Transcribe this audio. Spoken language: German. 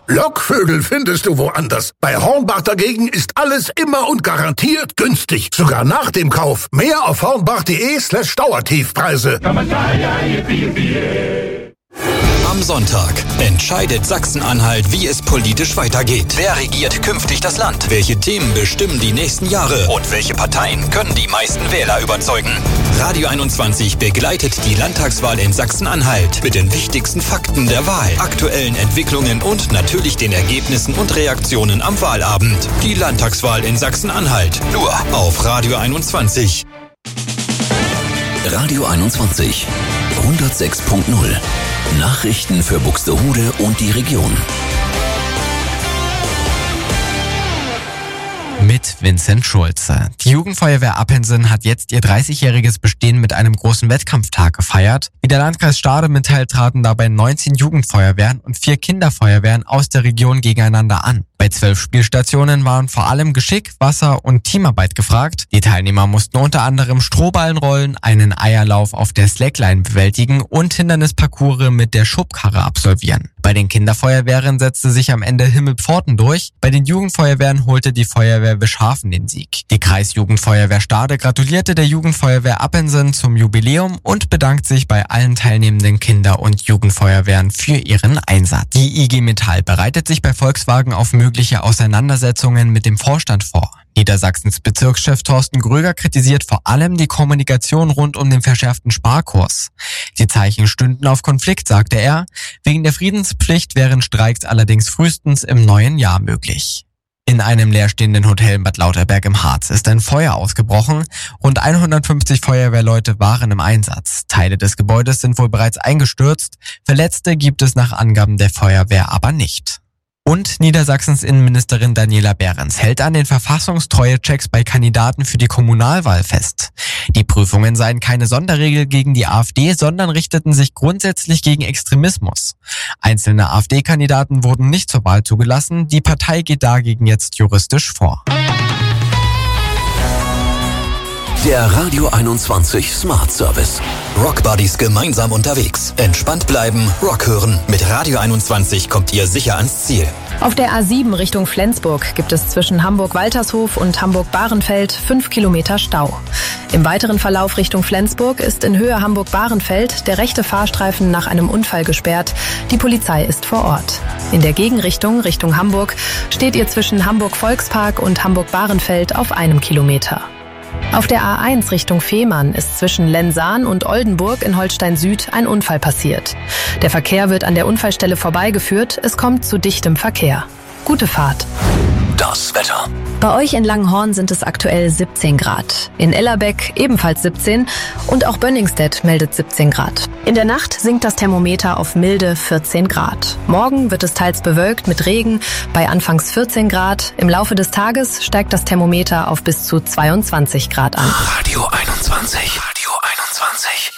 Lockvögel findest du woanders. Bei Hornbach dagegen ist alles immer und garantiert günstig. Sogar nach dem Kauf. Mehr auf hornbach.de/Dauertiefpreise. Am Sonntag entscheidet Sachsen-Anhalt, wie es politisch weitergeht. Wer regiert künftig das Land? Welche Themen bestimmen die nächsten Jahre? Und welche Parteien können die meisten Wähler überzeugen? Radio 21 begleitet die Landtagswahl in Sachsen-Anhalt mit den wichtigsten Fakten der Wahl, aktuellen Entwicklungen und natürlich den Ergebnissen und Reaktionen am Wahlabend. Die Landtagswahl in Sachsen-Anhalt. Nur auf Radio 21. Radio 21. 106.0. Nachrichten für Buxtehude und die Region. Mit Vincent Schulze. Die Jugendfeuerwehr Appensen hat jetzt ihr 30-jähriges Bestehen mit einem großen Wettkampftag gefeiert. Wie der Landkreis Stade mitteilt, traten dabei 19 Jugendfeuerwehren und 4 Kinderfeuerwehren aus der Region gegeneinander an. Bei 12 Spielstationen waren vor allem Geschick, Wasser und Teamarbeit gefragt. Die Teilnehmer mussten unter anderem Strohballen rollen, einen Eierlauf auf der Slackline bewältigen und Hindernisparcours mit der Schubkarre absolvieren. Bei den Kinderfeuerwehren setzte sich am Ende Himmelpforten durch. Bei den Jugendfeuerwehren holte die Feuerwehr Wischhafen den Sieg. Die Kreisjugendfeuerwehr Stade gratulierte der Jugendfeuerwehr Appensen zum Jubiläum und bedankt sich bei allen teilnehmenden Kinder- und Jugendfeuerwehren für ihren Einsatz. Die IG Metall bereitet sich bei Volkswagen auf mögliche Auseinandersetzungen mit dem Vorstand vor. Niedersachsens Bezirkschef Thorsten Gröger kritisiert vor allem die Kommunikation rund um den verschärften Sparkurs. Die Zeichen stünden auf Konflikt, sagte er. Wegen der Friedenspflicht wären Streiks allerdings frühestens im neuen Jahr möglich. In einem leerstehenden Hotel in Bad Lauterberg im Harz ist ein Feuer ausgebrochen. Rund 150 Feuerwehrleute waren im Einsatz. Teile des Gebäudes sind wohl bereits eingestürzt. Verletzte gibt es nach Angaben der Feuerwehr aber nicht. Und Niedersachsens Innenministerin Daniela Behrens hält an den Verfassungstreue-Checks bei Kandidaten für die Kommunalwahl fest. Die Prüfungen seien keine Sonderregel gegen die AfD, sondern richteten sich grundsätzlich gegen Extremismus. Einzelne AfD-Kandidaten wurden nicht zur Wahl zugelassen. Die Partei geht dagegen jetzt juristisch vor. Der Radio 21 Smart Service. Rockbuddies gemeinsam unterwegs. Entspannt bleiben, Rock hören. Mit Radio 21 kommt ihr sicher ans Ziel. Auf der A7 Richtung Flensburg gibt es zwischen Hamburg-Waltershof und Hamburg-Bahrenfeld 5 Kilometer Stau. Im weiteren Verlauf Richtung Flensburg ist in Höhe Hamburg-Bahrenfeld der rechte Fahrstreifen nach einem Unfall gesperrt. Die Polizei ist vor Ort. In der Gegenrichtung Richtung Hamburg steht ihr zwischen Hamburg-Volkspark und Hamburg-Bahrenfeld auf 1 Kilometer. Auf der A1 Richtung Fehmarn ist zwischen Lensahn und Oldenburg in Holstein Süd ein Unfall passiert. Der Verkehr wird an der Unfallstelle vorbeigeführt, es kommt zu dichtem Verkehr. Gute Fahrt. Das Wetter. Bei euch in Langenhorn sind es aktuell 17 Grad. In Ellerbeck ebenfalls 17 und auch Bönningstedt meldet 17 Grad. In der Nacht sinkt das Thermometer auf milde 14 Grad. Morgen wird es teils bewölkt mit Regen bei anfangs 14 Grad. Im Laufe des Tages steigt das Thermometer auf bis zu 22 Grad an. Radio 21. Radio 21.